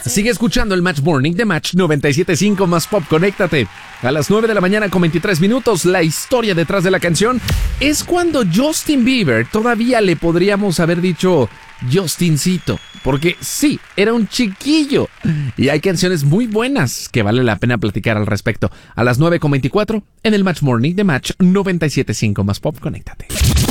Sigue escuchando el Match Morning de Match 97.5 más Pop. Conéctate. A las 9 de la mañana con 23 minutos, la historia detrás de la canción es cuando Justin Bieber todavía le podríamos haber dicho Justincito, porque sí, era un chiquillo. Y hay canciones muy buenas que vale la pena platicar al respecto. A las 9 con 24 en el Match Morning de Match 97.5 más Pop. Conéctate.